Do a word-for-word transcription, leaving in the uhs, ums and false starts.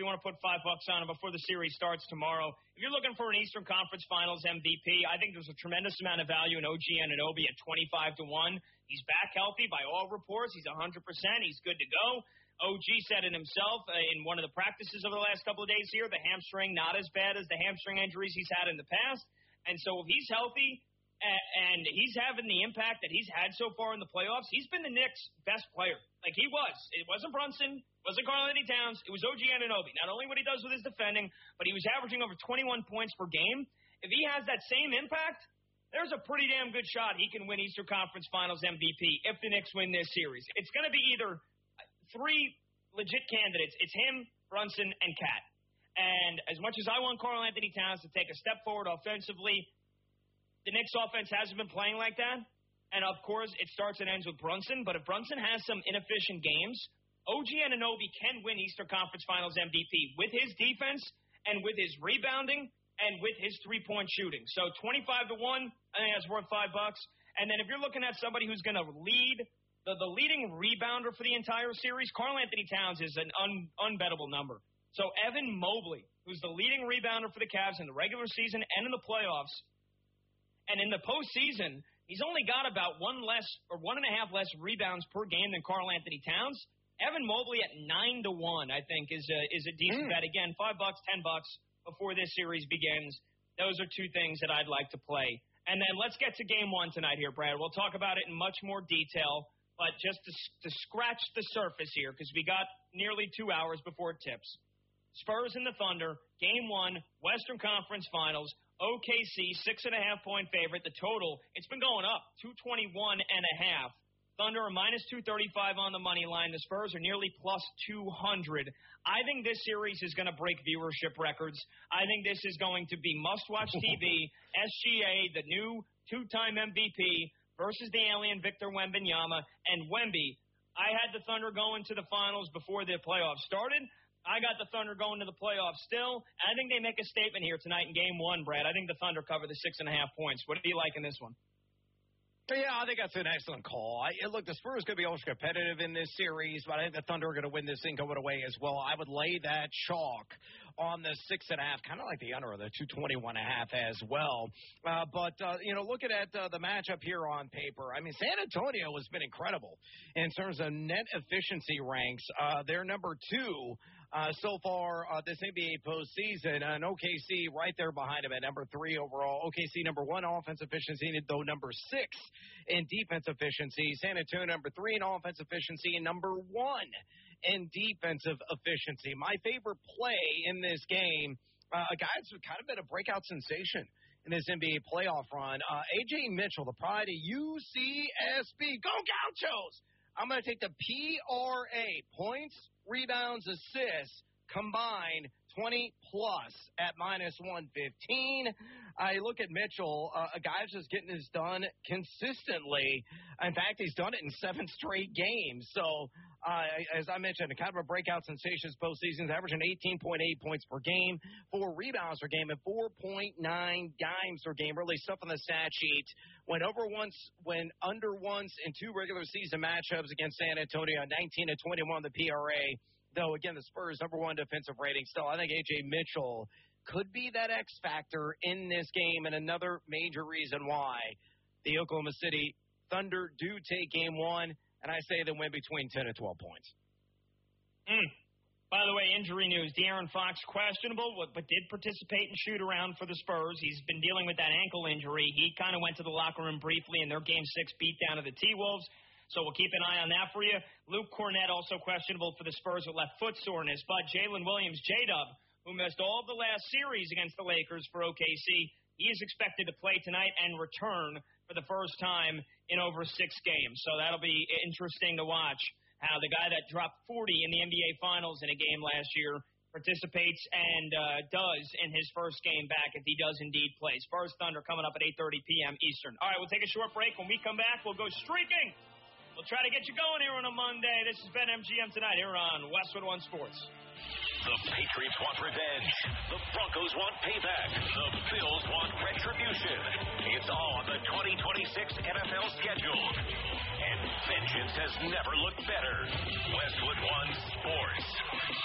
you want to put five bucks on him before the series starts tomorrow. If you're looking for an Eastern Conference Finals M V P, I think there's a tremendous amount of value in O G Anunoby at twenty-five to one. He's back healthy by all reports. He's one hundred percent. He's good to go. O G said it himself uh, in one of the practices over the last couple of days here, the hamstring not as bad as the hamstring injuries he's had in the past. And so if he's healthy and he's having the impact that he's had so far in the playoffs, he's been the Knicks' best player. Like he was. It wasn't Brunson. It wasn't Karl-Anthony Towns. It was O G Anunoby. Not only what he does with his defending, but he was averaging over twenty-one points per game. If he has that same impact, there's a pretty damn good shot he can win Eastern Conference Finals M V P if the Knicks win this series. It's going to be either three legit candidates. It's him, Brunson, and Cat. And as much as I want Karl-Anthony Towns to take a step forward offensively, the Knicks offense hasn't been playing like that. And, of course, it starts and ends with Brunson. But if Brunson has some inefficient games, O G Anunoby can win Eastern Conference Finals M V P with his defense and with his rebounding and with his three-point shooting. So twenty-five to one, I think that's worth five bucks. And then if you're looking at somebody who's going to lead, the, the leading rebounder for the entire series, Karl-Anthony Towns is an un, unbettable number. So Evan Mobley, who's the leading rebounder for the Cavs in the regular season and in the playoffs, and in the postseason, he's only got about one less or one and a half less rebounds per game than Karl-Anthony Towns. Evan Mobley at nine to one, I think, is a is a decent mm. bet. Again, five bucks, ten bucks before this series begins. Those are two things that I'd like to play. And then let's get to game one tonight here, Brad. We'll talk about it in much more detail, but just to, to scratch the surface here, because we got nearly two hours before it tips. Spurs and the Thunder, game one, Western Conference Finals. O K C, six and a half point favorite. The total, it's been going up, two twenty-one and a half. Thunder are minus two thirty-five on the money line. The Spurs are nearly plus two hundred. I think this series is going to break viewership records. I think this is going to be must-watch T V. S G A, the new two-time M V P, versus the alien Victor Wembanyama. And Wemby, I had the Thunder going to the finals before the playoffs started. I got the Thunder going to the playoffs still. I think they make a statement here tonight in game one, Brad. I think the Thunder cover the six and a half points. What do you like in this one? Yeah, I think that's an excellent call. I, look, the Spurs could be almost competitive in this series, but I think the Thunder are going to win this thing going away as well. I would lay that chalk on the six and a half, kind of like the under of the two twenty-one and a half as well. Uh, but, uh, you know, looking at uh, the matchup here on paper, I mean, San Antonio has been incredible in terms of net efficiency ranks. Uh, they're number two uh, so far uh, this N B A postseason, and O K C right there behind them at number three overall. O K C number one offense efficiency, though number six in defense efficiency. San Antonio number three in offense efficiency and number one in defensive efficiency. My favorite play in this game, uh, a guy that's kind of been a breakout sensation in this N B A playoff run, uh, A J Mitchell, the pride of U C S B. Go Gauchos! I'm going to take the P R A, points, rebounds, assists, combined twenty plus at minus one fifteen. I look at Mitchell, uh, a guy who's just getting this done consistently. In fact, he's done it in seven straight games. So, uh, as I mentioned, kind of a breakout sensation this postseason, averaging eighteen point eight points per game, four rebounds per game, and four point nine dimes per game. Really stuff on the stat sheet. Went over once, went under once in two regular season matchups against San Antonio, nineteen to twenty-one the P R A. Though, again, the Spurs' number one defensive rating. Still, I think A J Mitchell could be that X factor in this game, and another major reason why the Oklahoma City Thunder do take game one, and I say they win between ten and twelve points. Mm. By the way, injury news. De'Aaron Fox questionable, but did participate in shoot-around for the Spurs. He's been dealing with that ankle injury. He kind of went to the locker room briefly in their Game six beatdown of the T-Wolves. So we'll keep an eye on that for you. Luke Cornett also questionable for the Spurs with left foot soreness. But Jalen Williams, J-Dub, who missed all of the last series against the Lakers for O K C, he is expected to play tonight and return for the first time in over six games. So that'll be interesting to watch how the guy that dropped forty in the N B A Finals in a game last year participates and uh, does in his first game back if he does indeed play. Spurs Thunder coming up at eight thirty p.m. Eastern. All right, we'll take a short break. When we come back, we'll go streaking. We'll try to get you going here on a Monday. This is Ben M G M tonight here on Westwood One Sports. The Patriots want revenge. The Broncos want payback. The Bills want retribution. It's all on the twenty twenty-six N F L schedule. And vengeance has never looked better. Westwood One Sports.